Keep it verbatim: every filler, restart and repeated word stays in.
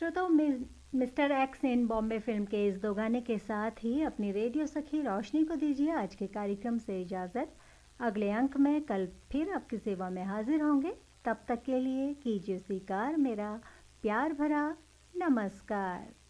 श्रोताओं, मि- mister x इन Bombay film के इस दो गाने के साथ ही अपनी रेडियो सखी रोशनी को दीजिए आज के कार्यक्रम से इजाज़त। अगले अंक में कल फिर आपकी सेवा में हाजिर होंगे। तब तक के लिए कीजिए स्वीकार मेरा प्यार भरा नमस्कार।